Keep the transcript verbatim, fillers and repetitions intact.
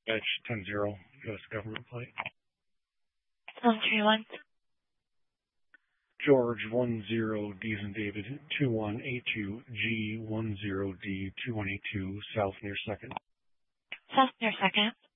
Edge ten zero, U S government plate. one three one. George one zero, D as in David, two one eight two, G one zero D two one eight two, south near second. South near second.